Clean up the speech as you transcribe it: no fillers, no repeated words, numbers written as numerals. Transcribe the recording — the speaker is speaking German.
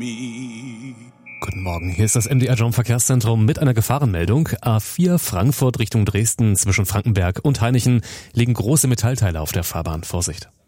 me. Guten Morgen, hier ist das MDR Jump Verkehrszentrum mit einer Gefahrenmeldung. A4 Frankfurt Richtung Dresden zwischen Frankenberg und Hainichen liegen große Metallteile auf der Fahrbahn. Vorsicht!